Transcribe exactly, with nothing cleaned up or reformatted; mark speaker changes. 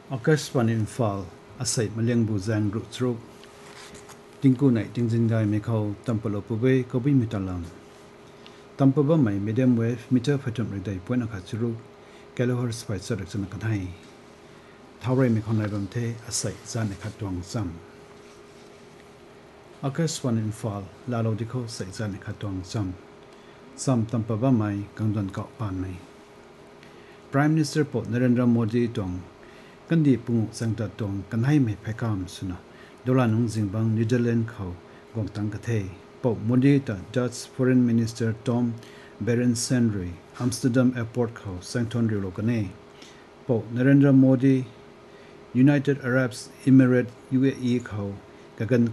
Speaker 1: ออกัสวันอินฟาลอาศัยมาเลี้ยงบูจันรุตรุกทิงกูไหนทิงจินได้ไม่เขาตั้มปลอปุเบก็บิมิตลังตั้มปะบ่ไม่มีเดียมเวฟมิเตอร์พัฒน์ไม่ได้ป่วยนักขัดรุกแกลโลฮอร์สไปสระสนักให้ท้าวไรมีคนในบัมเทอาศัยจานในขัดดวงซ้ำออกัสวันอินฟาลลาโลดิโคใส่จานในขัดดวงซ้ำซ้ำตั้มปะบ่ไม่กังวลเกาะปานไม่ Prime Minister ปอดนเรนทราโมดีตองกันดีปุ่งสังกัดตรงกันให้ไม่แพ้กามสุนะดอลลาร์นุ่งจิงบังนิวซีแลนด์เขากองตังกเทยปอบมูดีตา Dutch Foreign Minister Tom Berends-Henry Amsterdam Airport เขาสังทอนริโลกันเน่ปอบนเรนทราโมดี United Arab Emirates ยู เอ อี เขากัน